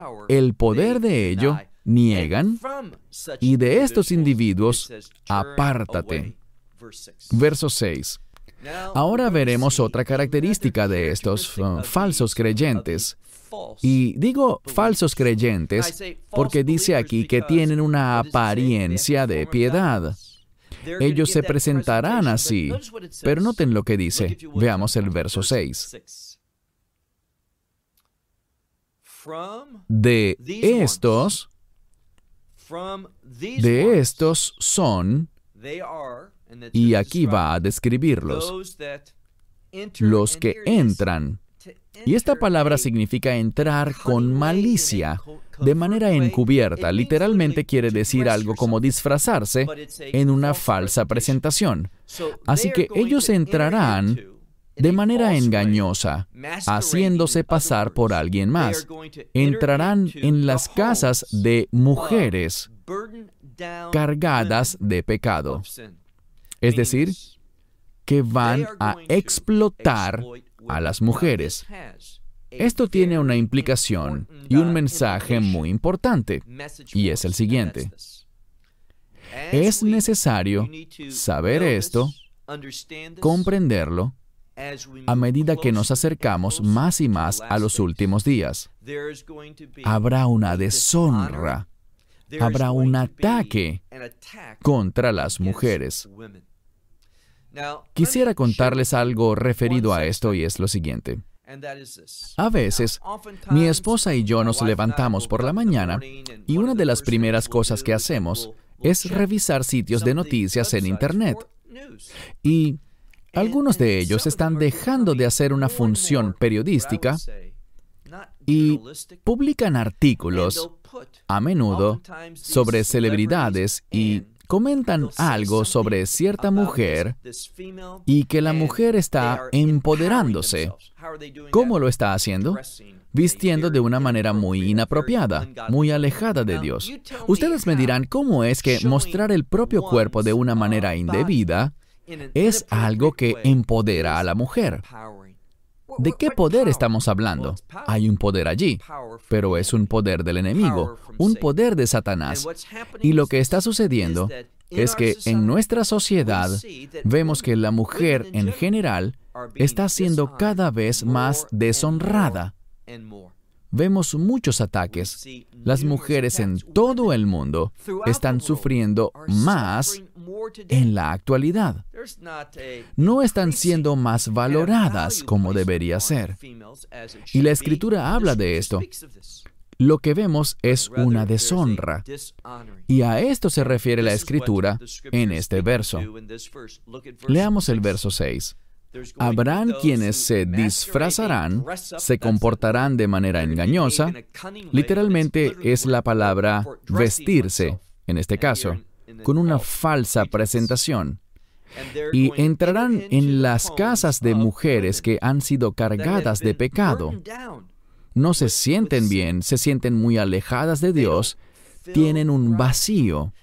el poder de ello niegan, y de estos individuos apártate. Verso 6. Ahora veremos otra característica de estos falsos creyentes. Y digo falsos creyentes porque dice aquí que tienen una apariencia de piedad. Ellos se presentarán así, pero noten lo que dice. Veamos el verso 6. De estos son, y aquí va a describirlos, los que entran. Y esta palabra significa entrar con malicia, de manera encubierta. Literalmente quiere decir algo como disfrazarse en una falsa presentación. Así que ellos entrarán de manera engañosa, haciéndose pasar por alguien más. Entrarán en las casas de mujeres cargadas de pecado. Es decir, que van a explotar a las mujeres. Esto tiene una implicación y un mensaje muy importante, y es el siguiente. Es necesario saber esto, comprenderlo, a medida que nos acercamos más y más a los últimos días. Habrá una deshonra, habrá un ataque contra las mujeres. Quisiera contarles algo referido a esto, y es lo siguiente. A veces, mi esposa y yo nos levantamos por la mañana y una de las primeras cosas que hacemos es revisar sitios de noticias en Internet. Y algunos de ellos están dejando de hacer una función periodística y publican artículos, a menudo, sobre celebridades y comentan algo sobre cierta mujer y que la mujer está empoderándose. ¿Cómo lo está haciendo? Vistiendo de una manera muy inapropiada, muy alejada de Dios. Ustedes me dirán, ¿cómo es que mostrar el propio cuerpo de una manera indebida es algo que empodera a la mujer? ¿De qué poder estamos hablando? Hay un poder allí, pero es un poder del enemigo, un poder de Satanás. Y lo que está sucediendo es que en nuestra sociedad vemos que la mujer en general está siendo cada vez más deshonrada. Vemos muchos ataques. Las mujeres en todo el mundo están sufriendo más en la actualidad. No están siendo más valoradas como debería ser. Y la Escritura habla de esto. Lo que vemos es una deshonra. Y a esto se refiere la Escritura en este verso. Leamos el verso 6. Habrán quienes se disfrazarán, se comportarán de manera engañosa. Literalmente es la palabra vestirse, en este caso, con una falsa presentación. Y entrarán en las casas de mujeres que han sido cargadas de pecado. No se sienten bien, se sienten muy alejadas de Dios, tienen un vacío.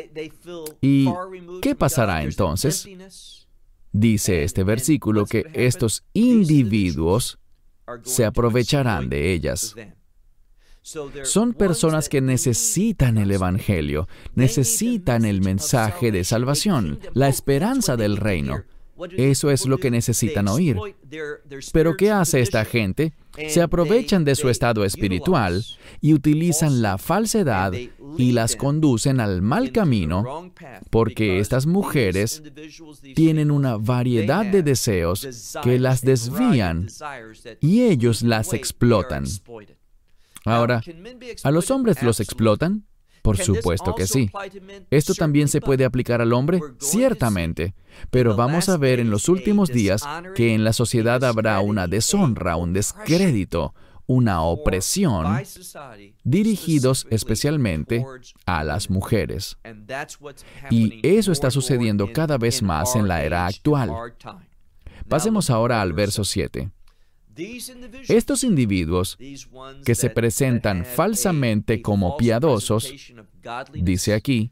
¿Y qué pasará entonces? Dice este versículo que estos individuos se aprovecharán de ellas. Son personas que necesitan el Evangelio, necesitan el mensaje de salvación, la esperanza del reino. Eso es lo que necesitan oír. Pero ¿qué hace esta gente? Se aprovechan de su estado espiritual y utilizan la falsedad y las conducen al mal camino, porque estas mujeres tienen una variedad de deseos que las desvían y ellos las explotan. Ahora, ¿a los hombres los explotan? Por supuesto que sí. ¿Esto también se puede aplicar al hombre? Ciertamente. Pero vamos a ver en los últimos días que en la sociedad habrá una deshonra, un descrédito, una opresión, dirigidos especialmente a las mujeres. Y eso está sucediendo cada vez más en la era actual. Pasemos ahora al verso 7. Estos individuos que se presentan falsamente como piadosos, dice aquí,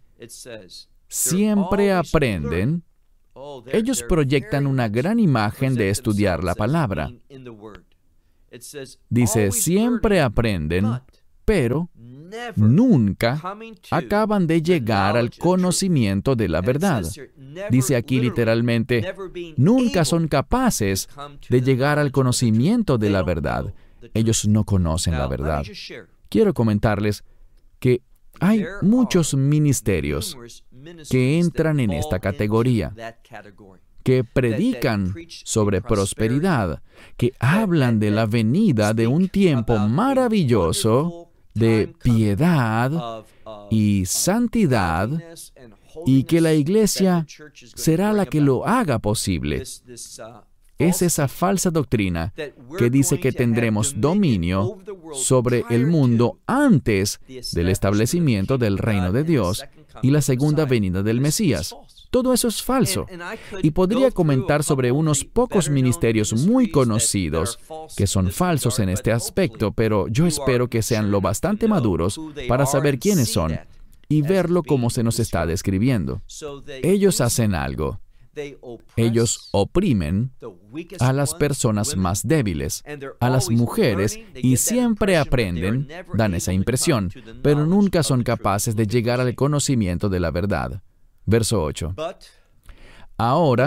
siempre aprenden. Ellos proyectan una gran imagen de estudiar la palabra. Dice, siempre aprenden pero nunca acaban de llegar al conocimiento de la verdad. Dice aquí literalmente, nunca son capaces de llegar al conocimiento de la verdad. Ellos no conocen la verdad. Quiero comentarles que hay muchos ministerios que entran en esta categoría, que predican sobre prosperidad, que hablan de la venida de un tiempo maravilloso de piedad y santidad, y que la iglesia será la que lo haga posible. Es esa falsa doctrina que dice que tendremos dominio sobre el mundo antes del establecimiento del reino de Dios y la segunda venida del Mesías. Todo eso es falso. Y podría comentar sobre unos pocos ministerios muy conocidos que son falsos en este aspecto, pero yo espero que sean lo bastante maduros para saber quiénes son y verlo como se nos está describiendo. Ellos hacen algo. Ellos oprimen a las personas más débiles, a las mujeres, y siempre aprenden, dan esa impresión, pero nunca son capaces de llegar al conocimiento de la verdad. Verso 8. Ahora,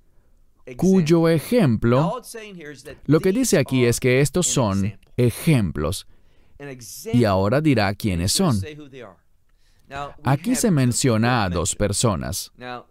cuyo ejemplo, lo que dice aquí es que estos son ejemplos, y ahora dirá quiénes son. Aquí se menciona a dos personas,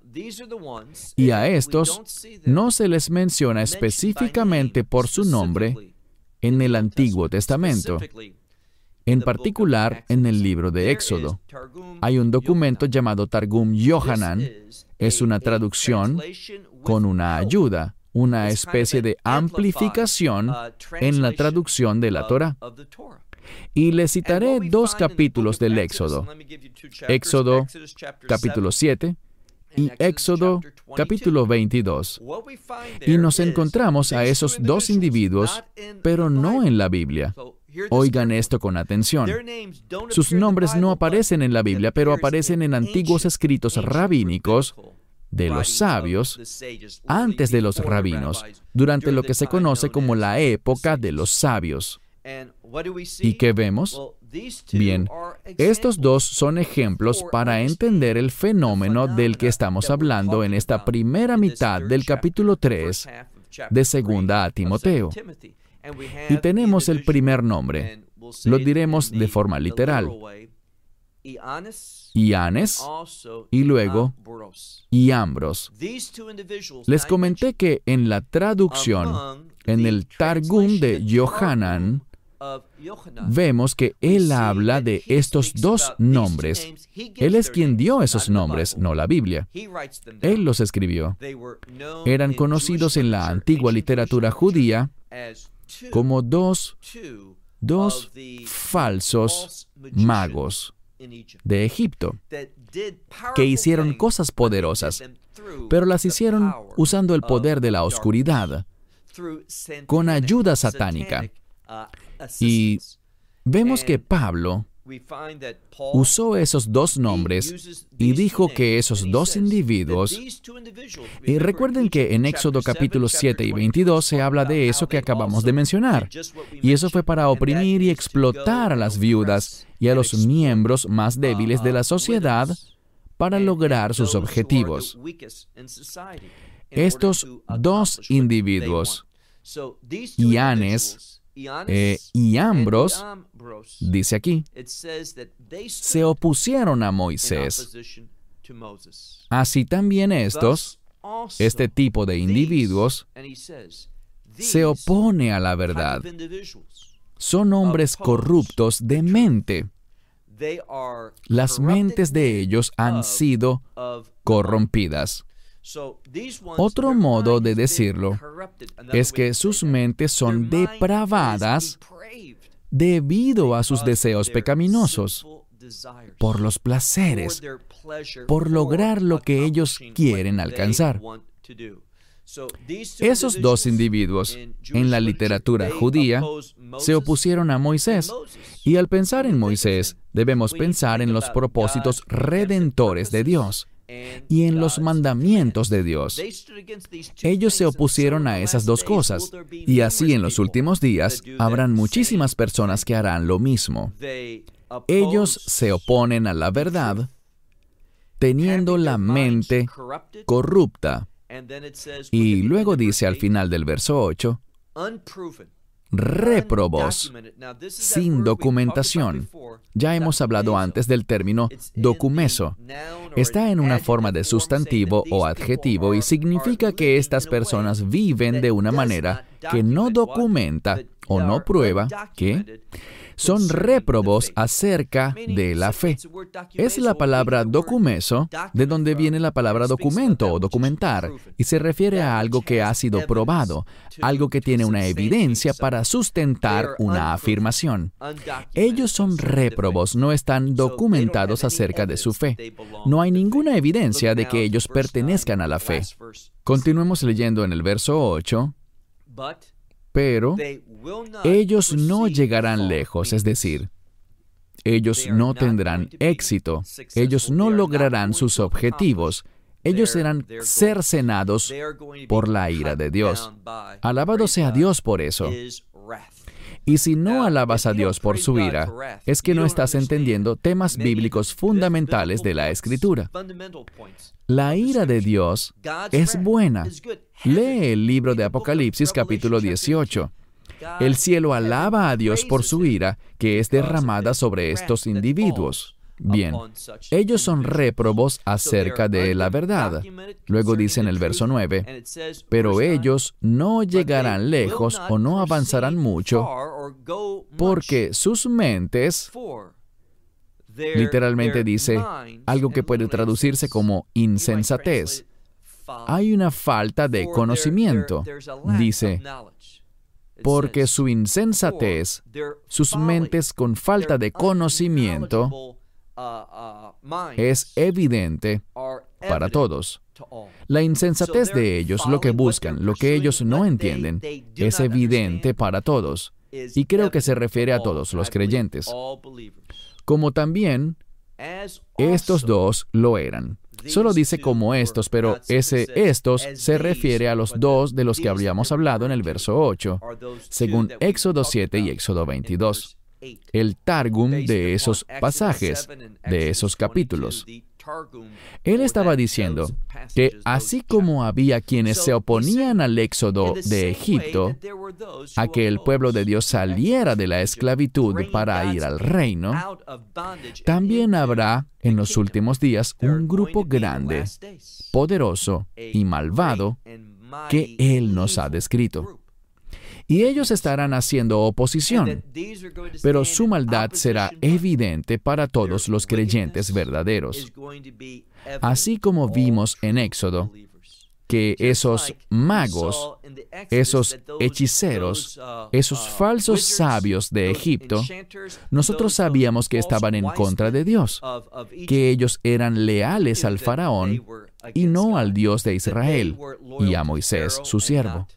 y a estos no se les menciona específicamente por su nombre en el Antiguo Testamento, en particular en el libro de Éxodo. Hay un documento llamado Targum Yohanan, es una traducción con una ayuda, una especie de amplificación en la traducción de la Torá. Y le citaré dos capítulos del Éxodo. Éxodo capítulo 7 y Éxodo capítulo 22. Y nos encontramos a esos dos individuos, pero no en la Biblia. Oigan esto con atención. Sus nombres no aparecen en la Biblia, pero aparecen en antiguos escritos rabínicos de los sabios, antes de los rabinos, durante lo que se conoce como la época de los sabios. ¿Y qué vemos? Bien, estos dos son ejemplos para entender el fenómeno del que estamos hablando en esta primera mitad del capítulo 3 de Segunda a Timoteo. Y tenemos el primer nombre. Lo diremos de forma literal. Ianes y luego Iambros. Les comenté que en la traducción, en el Targum de Yohanan, vemos que él habla de estos dos nombres. Él es quien dio esos nombres, no la Biblia. Él los escribió. Eran conocidos en la antigua literatura judía como dos falsos magos de Egipto, que hicieron cosas poderosas, pero las hicieron usando el poder de la oscuridad, con ayuda satánica. Y vemos que Pablo usó esos dos nombres y dijo que esos dos individuos, y recuerden que en Éxodo capítulos 7 y 22 se habla de eso que acabamos de mencionar, y eso fue para oprimir y explotar a las viudas y a los miembros más débiles de la sociedad para lograr sus objetivos. Estos dos individuos, Ianes y Ambros, dice aquí, se opusieron a Moisés. Así también este tipo de individuos, se opone a la verdad. Son hombres corruptos de mente. Las mentes de ellos han sido corrompidas. Otro modo de decirlo es que sus mentes son depravadas debido a sus deseos pecaminosos, por los placeres, por lograr lo que ellos quieren alcanzar. Esos dos individuos, en la literatura judía, se opusieron a Moisés, y al pensar en Moisés, debemos pensar en los propósitos redentores de Dios. y en los mandamientos de Dios. Ellos se opusieron a esas dos cosas, y así en los últimos días habrán muchísimas personas que harán lo mismo. Ellos se oponen a la verdad, teniendo la mente corrupta. Y luego dice al final del verso 8, réprobos, sin documentación. Ya hemos hablado antes del término documeso. Está en una forma de sustantivo o adjetivo y significa que estas personas viven de una manera que no documenta o no prueba que son réprobos acerca de la fe. Es la palabra documeso, de donde viene la palabra documento o documentar, y se refiere a algo que ha sido probado, algo que tiene una evidencia para sustentar una afirmación. Ellos son réprobos, no están documentados acerca de su fe. No hay ninguna evidencia de que ellos pertenezcan a la fe. Continuemos leyendo en el verso 8. Pero ellos no llegarán lejos, es decir, ellos no tendrán éxito, ellos no lograrán sus objetivos, ellos serán cercenados por la ira de Dios. Alabado sea Dios por eso. Y si no alabas a Dios por su ira, es que no estás entendiendo temas bíblicos fundamentales de la Escritura. La ira de Dios es buena. Lee el libro de Apocalipsis capítulo 18. El cielo alaba a Dios por su ira que es derramada sobre estos individuos. Bien, ellos son réprobos acerca de la verdad. Luego dice en el verso 9, pero ellos no llegarán lejos o no avanzarán mucho porque sus mentes, literalmente dice algo que puede traducirse como insensatez. Hay una falta de conocimiento. Dice, porque su insensatez, sus mentes con falta de conocimiento, es evidente para todos. La insensatez de ellos, lo que buscan, lo que ellos no entienden, es evidente para todos. Y creo que se refiere a todos los creyentes. Como también estos dos lo eran. Solo dice como estos, pero ese estos se refiere a los dos de los que habíamos hablado en el verso 8, según Éxodo 7 y Éxodo 22. El Targum de esos pasajes, de esos capítulos. Él estaba diciendo que así como había quienes se oponían al éxodo de Egipto, a que el pueblo de Dios saliera de la esclavitud para ir al reino, también habrá en los últimos días un grupo grande, poderoso y malvado que Él nos ha descrito. Y ellos estarán haciendo oposición, pero su maldad será evidente para todos los creyentes verdaderos. Así como vimos en Éxodo, que esos magos, esos hechiceros, esos falsos sabios de Egipto, nosotros sabíamos que estaban en contra de Dios, que ellos eran leales al faraón y no al Dios de Israel y a Moisés, su siervo.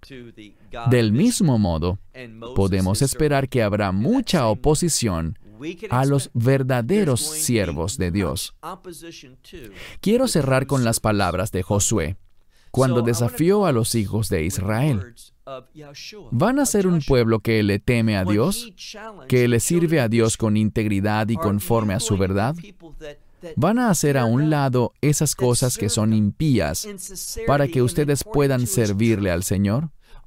Del mismo modo, podemos esperar que habrá mucha oposición a los verdaderos siervos de Dios. Quiero cerrar con las palabras de Josué, cuando desafió a los hijos de Israel. ¿Van a ser un pueblo que le teme a Dios, que le sirve a Dios con integridad y conforme a su verdad? ¿Van a hacer a un lado esas cosas que son impías para que ustedes puedan servirle al Señor?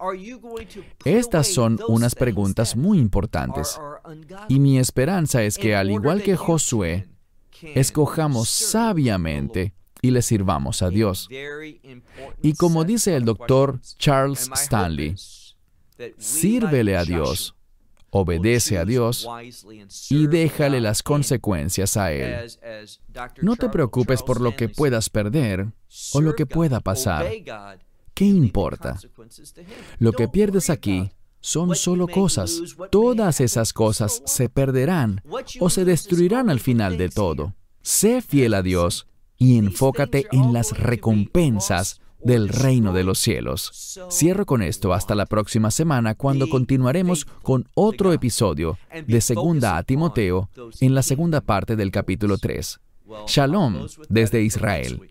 Estas son unas preguntas muy importantes. Y mi esperanza es que, al igual que Josué, escojamos sabiamente y le sirvamos a Dios. Y como dice el doctor Charles Stanley, sírvele a Dios, obedece a Dios y déjale las consecuencias a Él. No te preocupes por lo que puedas perder o lo que pueda pasar. ¿Qué importa? Lo que pierdes aquí son solo cosas. Todas esas cosas se perderán o se destruirán al final de todo. Sé fiel a Dios y enfócate en las recompensas del reino de los cielos. Cierro con esto hasta la próxima semana, cuando continuaremos con otro episodio de 2 a Timoteo en la segunda parte del capítulo 3. Shalom desde Israel.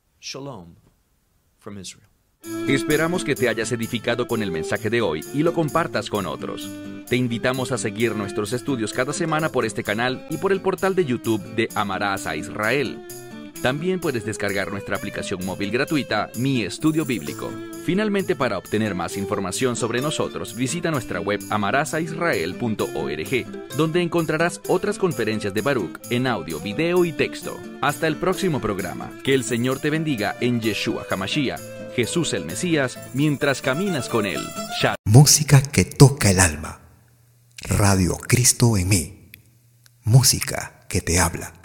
Esperamos que te hayas edificado con el mensaje de hoy y lo compartas con otros. Te invitamos a seguir nuestros estudios cada semana por este canal y por el portal de YouTube de Amarás a Israel. También puedes descargar nuestra aplicación móvil gratuita, Mi Estudio Bíblico. Finalmente, para obtener más información sobre nosotros, visita nuestra web amarasaisrael.org, donde encontrarás otras conferencias de Baruch en audio, video y texto. Hasta el próximo programa. Que el Señor te bendiga en Yeshua HaMashiach, Jesús el Mesías, mientras caminas con Él. Música que toca el alma. Radio Cristo en mí. Música que te habla.